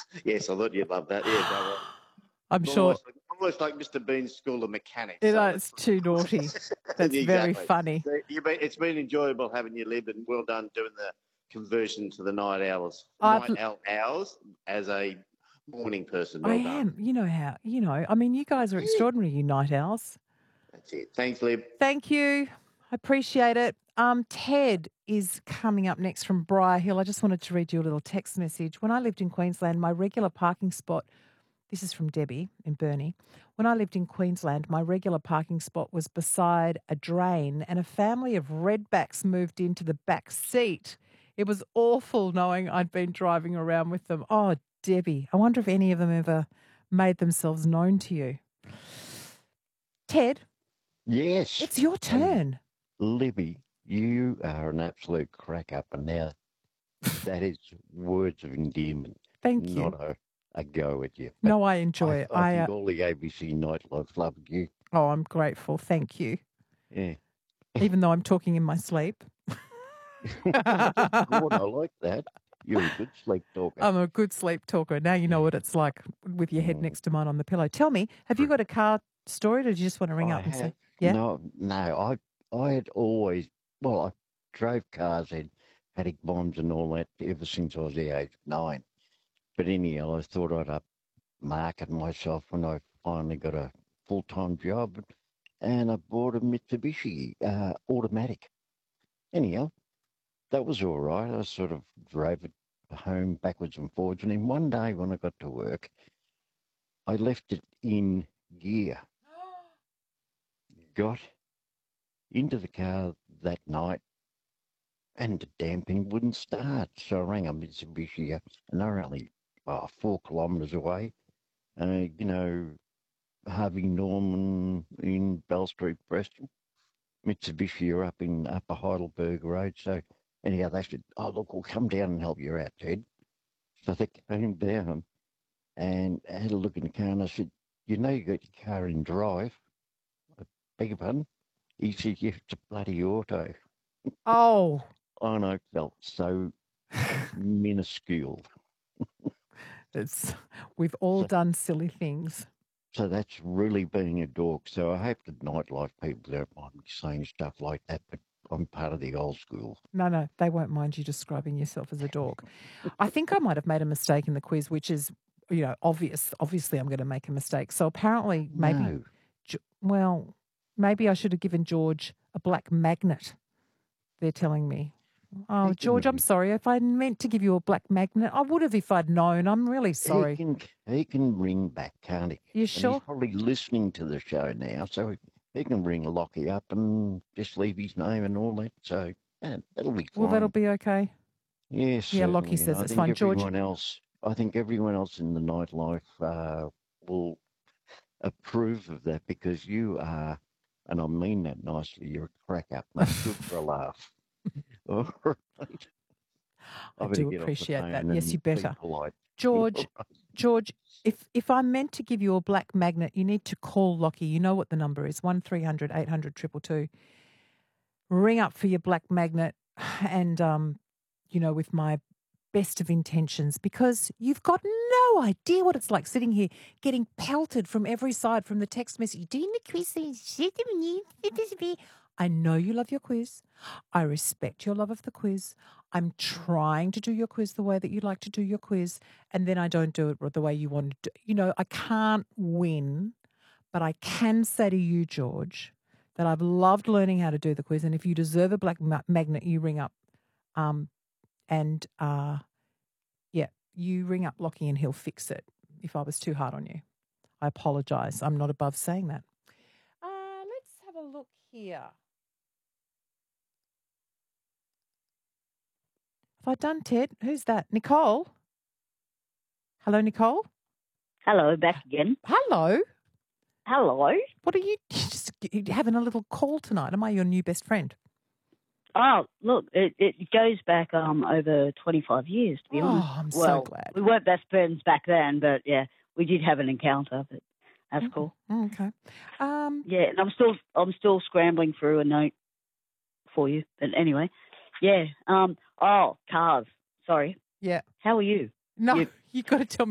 Yes, I thought you'd love that. Yeah, no, I'm sure almost like Mr. Bean's School of Mechanics. it's too naughty. That's very Exactly. funny. So it's been enjoyable having you, Lib, and well done doing the conversion to the night owl hours as a morning person. I Well done. am. You know, I mean, you guys are extraordinary, you night owls. That's it. Thanks, Lib. Thank you. I appreciate it. Ted is coming up next from Briar Hill. I just wanted to read you a little text message. When I lived in Queensland, my regular parking spot, this is from Debbie in Burnie. When I lived in Queensland, my regular parking spot was beside a drain and a family of redbacks moved into the back seat. It was awful knowing I'd been driving around with them. Oh, Debbie, I wonder if any of them ever made themselves known to you. Ted? Yes. It's your turn. Libby, you are an absolute crack up, and now that is words of endearment. Thank you. Not a go at you. No, I enjoy it. I think all the ABC nightlife love you. Oh, I'm grateful. Thank you. Yeah. Even though I'm talking in my sleep. Good, I like that. You're a good sleep talker. I'm a good sleep talker. Now you know what it's like with your head next to mine on the pillow. Tell me, have you got a car story, or do you just want to ring up and say, yeah? No, I had always, I drove cars, had paddock bombs and all that ever since I was the age of 9. But anyhow, I thought I'd upmarket myself when I finally got a full-time job, and I bought a Mitsubishi automatic. Anyhow, that was all right. I sort of drove it home backwards and forwards, and then one day when I got to work, I left it in gear. Got into the car that night, and the damn thing wouldn't start. So I rang a Mitsubishi, and they're only 4 kilometres away. Harvey Norman in Bell Street, Preston. Mitsubishi are up in Upper Heidelberg Road. So anyhow, they said, "Oh, look, we'll come down and help you out, Ted." So they came down and had a look in the car, and I said, "You know you got your car in drive." I beg your pardon? He said, "Yeah, it's a bloody auto." Oh. And I felt so minuscule. We've all done silly things. So that's really being a dork. So I hope the nightlife people don't mind me saying stuff like that, but I'm part of the old school. No, they won't mind you describing yourself as a dork. I think I might have made a mistake in the quiz, which is, obvious. Obviously, I'm going to make a mistake. So apparently, maybe, maybe I should have given George a black magnet. They're telling me. Oh, George, I'm sorry. If I meant to give you a black magnet, I would have if I'd known. I'm really sorry. He can ring back, can't he? You sure? He's probably listening to the show now, so he can ring Lockie up and just leave his name and all that. So that'll be fine. Well, that'll be okay. Yes. Yeah, Lockie says it's fine. George. I think everyone else in the nightlife will approve of that, because you are, and I mean that nicely, you're a crack up, mate. Good for a laugh. All right. I do appreciate that. Yes, you better. George, if I'm meant to give you a black magnet, you need to call Lockie. You know what the number is, 1300 800 222. Ring up for your black magnet and, with my best of intentions, because you've got no idea what it's like sitting here getting pelted from every side from the text message. Doing the quiz. I know you love your quiz. I respect your love of the quiz. I'm trying to do your quiz the way that you like to do your quiz, and then I don't do it the way you want to do. I can't win, but I can say to you, George, that I've loved learning how to do the quiz, and if you deserve a black magnet, you ring up. You ring up Lockie and he'll fix it if I was too hard on you. I apologise. I'm not above saying that. Let's have a look here. Have I done Ted? Who's that? Nicole? Hello, Nicole? Hello, back again. Hello? Hello? What are you just having a little call tonight? Am I your new best friend? Oh, look, it goes back over 25 years, to be honest. Oh, I'm so glad. We weren't best friends back then, but, yeah, we did have an encounter, but that's cool. Okay. Yeah, and I'm still scrambling through a note for you. But anyway, yeah. Cars. Sorry. Yeah. How are you? No, you've got to tell me.